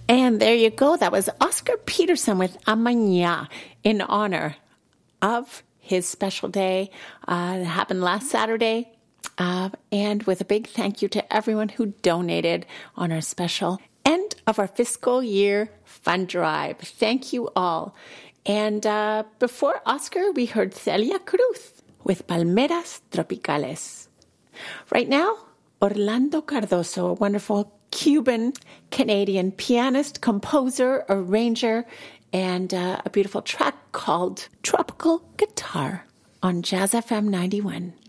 And there you go. That was Oscar Peterson with Amañá in honor of his special day that happened last Saturday. And with a big thank you to everyone who donated on our special end of our fiscal year fund drive. Thank you all. And before Oscar, we heard Celia Cruz with Palmeras Tropicales. Right now, Orlando Cardoso, a wonderful Cuban-Canadian pianist, composer, arranger, and a beautiful track called Tropical Guitar on Jazz FM 91.